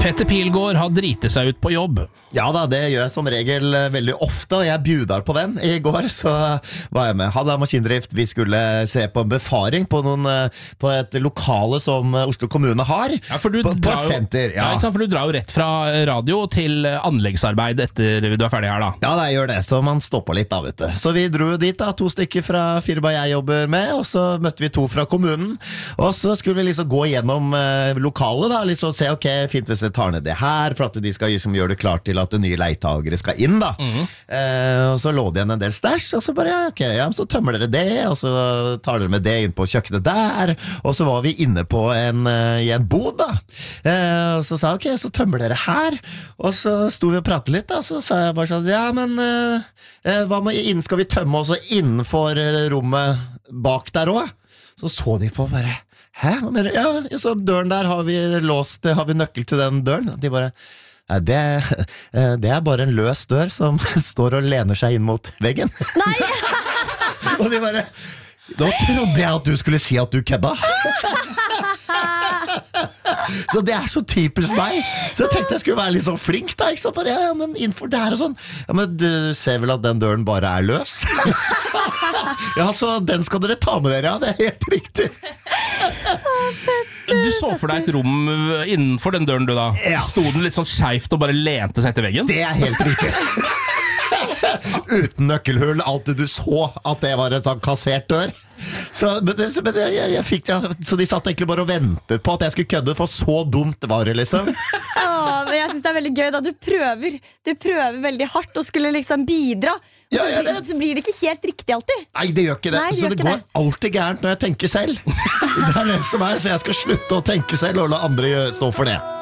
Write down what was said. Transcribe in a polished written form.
Petter Pilgaard har dritet seg ut på jobb. Ja da, det gjør jeg som regel veldig ofte, og jeg bjudar på den. I går så var jeg med Hadda Maskindrift. Vi skulle se på en befaring på et lokale som Oslo kommune har, Ja, for du på drar et senter. Ja, ikke sant? For du drar jo rett fra radio til anleggsarbeid etter du er ferdig her da. Ja, det gjør det, så man stopper litt da, vet du. Så vi dro jo dit da, 2 stykker fra firmaet jeg jobber med, og så møtte vi 2 fra kommunen, og så skulle vi liksom gå gjennom lokalet da, liksom se, ok, fint hvis jeg tar ned det her, for at de skal liksom gjøre det klart til at nye leietagere skal inn da. Og så lå det igjen en del stæsj, og så bare, ok, ja, så tømmer dere det, og så tar dere med det inn på kjøkkenet der, og så var vi inne på i en bod da. Og så sa jeg, ok, så tømmer dere her, og så sto vi og pratet litt da, så sa jeg bare sånn, ja, men hva med skal vi tømme også innenfor rommet bak der også? Så de på bare, hæ? Hva mener du? Ja, så døren der har vi låst, har vi nøkkel til den døren? De bare, nei, det er bare en løs dør som står og lener seg inn mot veggen. Nei! Og de bare, da trodde jeg at du skulle si at du kødda. Så det er så typisk meg. Så jeg tenkte jeg skulle være litt sånn flink da, ikke sant? Bare, ja, men innenfor der og sånn. Ja, men du ser vel at den døren bare er løs? Ja, så den skal dere ta med dere, ja, det er helt riktig. Du så for deg et rom innenfor den døren du da. Ja. Sto den litt sånn skjevt og bare lente seg til veggen? Det er helt riktig. Uten nøkkelhull, alltid du så at det var en sånn kassert dør. Så de satt egentlig bare og ventet på at jeg skulle kødde, for så dumt var det liksom. Men jeg synes det er veldig gøy da. Du prøver veldig hardt og skulle liksom bidra, og så blir det ikke helt riktig alltid. Nei, det gjør ikke det. Nei, så det går alltid gærent når jeg tenker selv. Det er det som er, så jeg skal slutte å tenke selv og la andre stå for det.